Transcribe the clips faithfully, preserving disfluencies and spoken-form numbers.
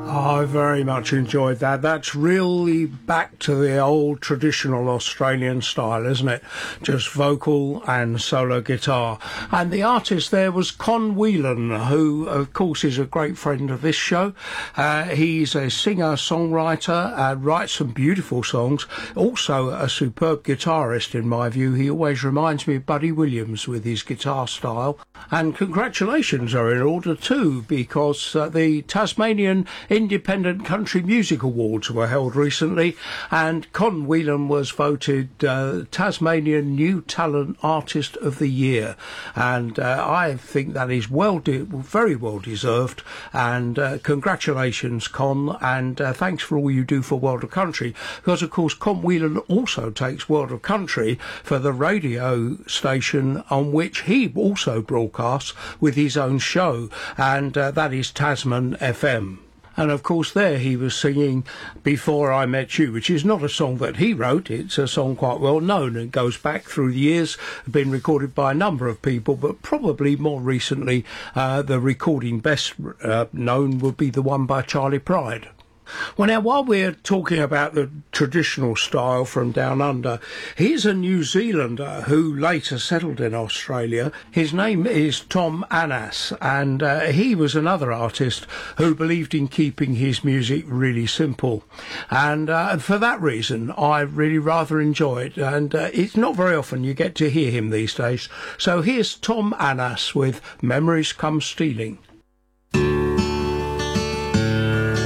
I very much enjoyed that. That's really back to the old traditional Australian style, isn't it? Just vocal and solo guitar. And the artist there was Con Whelan, who, of course, is a great friend of this show. Uh, he's a singer-songwriter, uh, writes some beautiful songs. Also a superb guitarist, in my view. He always reminds me of Buddy Williams with his guitar style. And congratulations are in order too, because uh, the Tasmanian Independent Country Music Awards were held recently, and Con Whelan was voted uh, Tasmanian New Talent Artist of the Year, and uh, I think that is well, de- very well deserved. And uh, congratulations, Con, and uh, thanks for all you do for World of Country, because of course Con Whelan also takes World of Country for the radio station on which he also broadcasts with his own show, and uh, that is Tasman F M. And of course there he was singing Before I Met You, which is not a song that he wrote. It's a song quite well known and goes back through the years, been recorded by a number of people, but probably more recently uh, the recording best uh, known would be the one by Charlie Pride. Well, now, while we're talking about the traditional style from down under, here's a New Zealander who later settled in Australia. His name is Tom Annas, and uh, he was another artist who believed in keeping his music really simple. And uh, for that reason, I really rather enjoy it, and uh, it's not very often you get to hear him these days. So here's Tom Annas with Memories Come Stealing.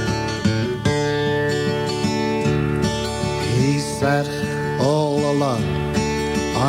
He sat all alone